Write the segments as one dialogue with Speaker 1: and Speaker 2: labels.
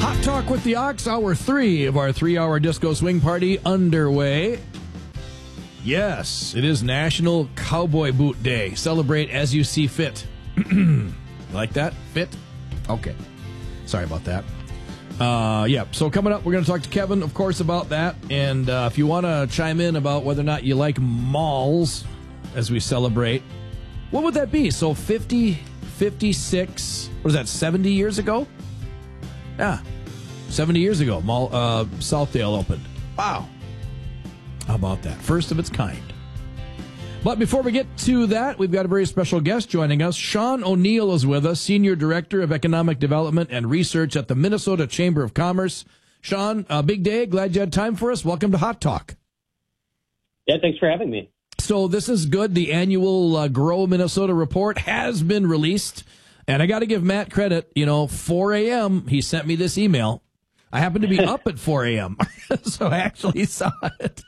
Speaker 1: Hot Talk with the Ox, hour 3 of our 3-hour disco swing party underway. Yes, it is National Cowboy Boot Day. Celebrate as you see fit. Like that? Fit? Okay. Sorry about that. So coming up, we're going to talk to Kevin, of course, about that. And if you want to chime in about whether or not you like malls as we celebrate, what would that be? So 50, 56, what is that, 70 years ago? Yeah, 70 years ago, Southdale opened. Wow. How about that? First of its kind. But before we get to that, we've got a very special guest joining us. Sean O'Neill is with us, Senior Director of Economic Development and Research at the Minnesota Chamber of Commerce. Sean, big day. Glad you had time for us. Welcome to Hot Talk.
Speaker 2: Yeah, thanks for having me.
Speaker 1: So this is good. The annual Grow Minnesota report has been released. And I got to give Matt credit. 4 a.m., he sent me this email. I happened to be up at 4 a.m., so I actually saw it.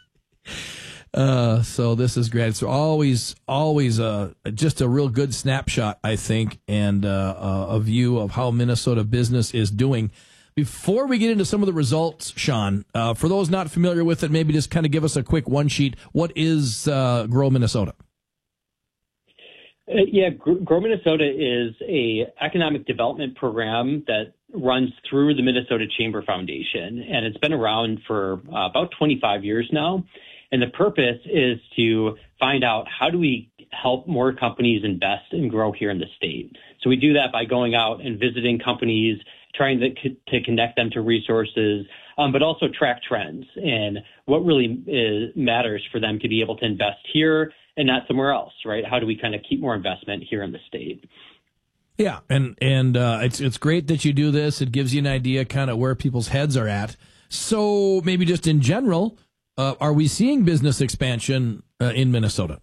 Speaker 1: So this is great. It's always just a real good snapshot, I think, and a view of how Minnesota business is doing. Before we get into some of the results, Sean, for those not familiar with it, maybe just kind of give us a quick one-sheet. What is Grow Minnesota?
Speaker 2: Grow Minnesota is a economic development program that runs through the Minnesota Chamber Foundation, and it's been around for about 25 years now. And the purpose is to find out how do we help more companies invest and grow here in the state. So we do that by going out and visiting companies, trying to connect them to resources, but also track trends and what really matters for them to be able to invest here and not somewhere else, right? How do we kind of keep more investment here in the state?
Speaker 1: Yeah, and it's great that you do this. It gives you an idea kind of where people's heads are at. So maybe just in general, are we seeing business expansion in Minnesota?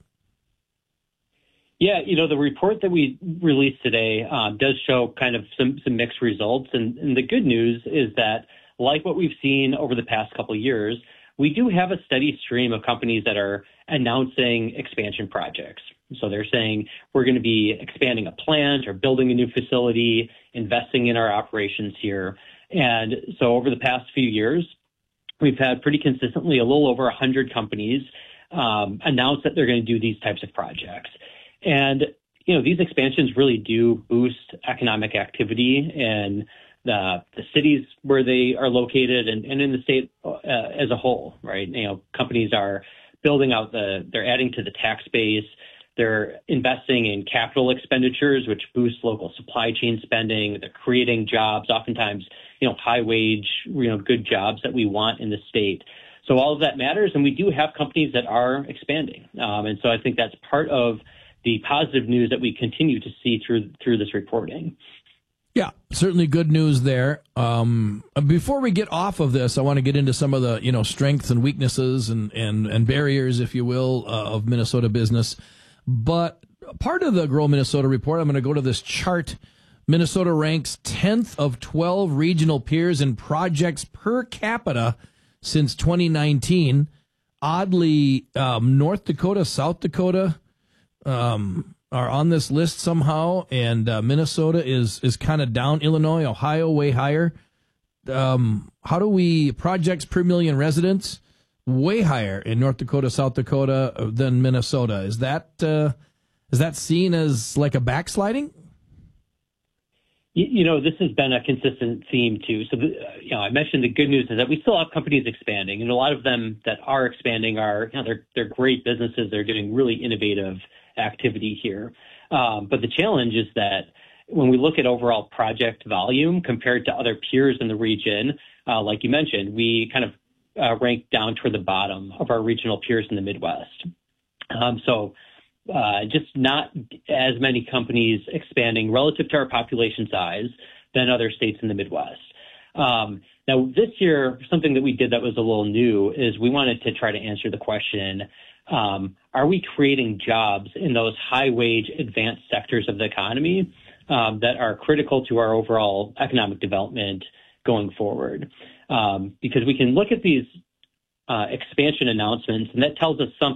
Speaker 2: Yeah, the report that we released today does show kind of some mixed results. And the good news is that, like what we've seen over the past couple of years, we do have a steady stream of companies that are announcing expansion projects. So they're saying we're going to be expanding a plant or building a new facility, investing in our operations here. And so over the past few years, we've had pretty consistently a little over 100 companies announce that they're going to do these types of projects. And, these expansions really do boost economic activity in the cities where they are located and in the state as a whole, right? Companies are building out they're adding to the tax base. They're investing in capital expenditures, which boosts local supply chain spending. They're creating jobs, oftentimes, high wage, good jobs that we want in the state. So all of that matters. And we do have companies that are expanding. And so I think that's part of the positive news that we continue to see through this reporting.
Speaker 1: Yeah, certainly good news there. Before we get off of this, I want to get into some of the, strengths and weaknesses and barriers, if you will, of Minnesota business. But part of the Grow Minnesota report, I'm going to go to this chart. Minnesota ranks 10th of 12 regional peers in projects per capita since 2019. Oddly, North Dakota, South Dakota are on this list somehow, and Minnesota is kind of down. Illinois, Ohio, way higher. How do we, projects per million residents, way higher in North Dakota, South Dakota than Minnesota. Is that seen as like a backsliding?
Speaker 2: This has been a consistent theme too. So, I mentioned the good news is that we still have companies expanding, and a lot of them that are expanding are, they're great businesses. They're doing really innovative activity here. But the challenge is that when we look at overall project volume compared to other peers in the region, like you mentioned, we kind of rank down toward the bottom of our regional peers in the Midwest. Just not as many companies expanding relative to our population size than other states in the Midwest. Now, this year, something that we did that was a little new is we wanted to try to answer the question, are we creating jobs in those high-wage advanced sectors of the economy that are critical to our overall economic development going forward? Because we can look at these expansion announcements, and that tells us something.